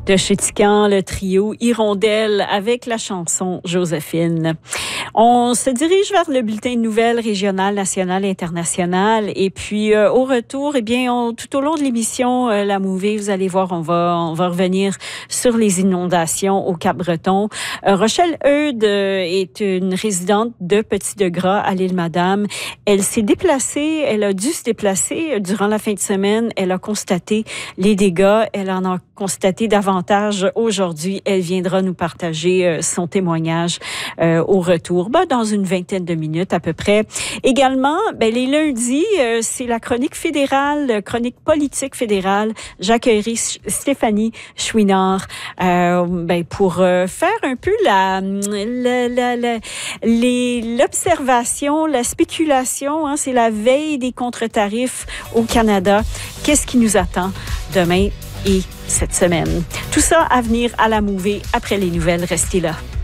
de Chétican, le trio Hirondelle avec la chanson Joséphine. On se dirige vers le bulletin de nouvelles régionales, nationales, internationales. Et puis, au retour, tout au long de l'émission, La Mouvée, vous allez voir, on va revenir sur les inondations au Cap-Breton. Rochelle Eudes est une résidente de Petit-de-Gras à l'Île-Madame. Elle a dû se déplacer durant la fin de semaine. Elle a constaté les dégâts. Elle en a constaté davantage aujourd'hui. Elle viendra nous partager son témoignage au retour, dans une vingtaine de minutes à peu près. Également, les lundis, c'est la chronique fédérale, chronique politique fédérale. J'accueillerai Stéphanie Chouinard pour faire un peu l'observation, la spéculation. C'est la veille des contre-tarifs au Canada. Qu'est-ce qui nous attend demain et cette semaine? Tout ça à venir à La Mouvée après les nouvelles. Restez là.